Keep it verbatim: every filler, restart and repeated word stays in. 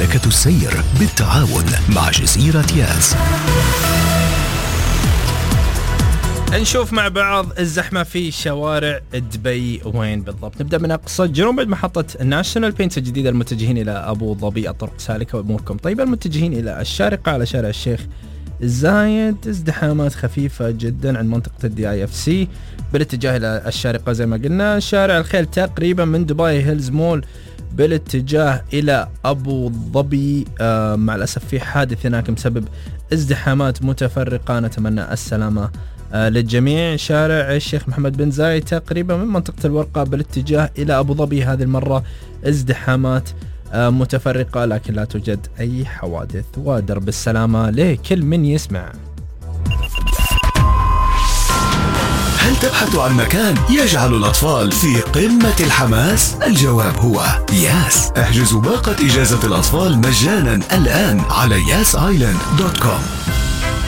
ملكة السير بالتعاون مع جزيرة ياس. نشوف مع بعض الزحمة في شوارع دبي وين بالضبط. نبدأ من أقصى الجنوب عند محطة الناشونال بينت الجديدة المتجهين إلى أبو ظبي الطرق سالكة وأموركم طيبة. المتجهين إلى الشارقة على شارع الشيخ الزايد ازدحامات خفيفة جدا عند منطقة الدي اي اف سي بالاتجاه إلى الشارقة زي ما قلنا. شارع الخيل تقريبا من دبي هيلز مول بالاتجاه إلى أبو ظبي آه مع الأسف في حادث هناك مسبب ازدحامات متفرقة، نتمنى السلامة آه للجميع. شارع الشيخ محمد بن زايد تقريبا من منطقة الورقة بالاتجاه إلى أبو ظبي هذه المرة ازدحامات آه متفرقة لكن لا توجد أي حوادث، ودرب السلامة لكل من يسمع. هل تبحث عن مكان يجعل الأطفال في قمة الحماس؟ الجواب هو ياس. احجزوا باقة إجازة الأطفال مجانا الآن على ياس آيلاند دوت كوم.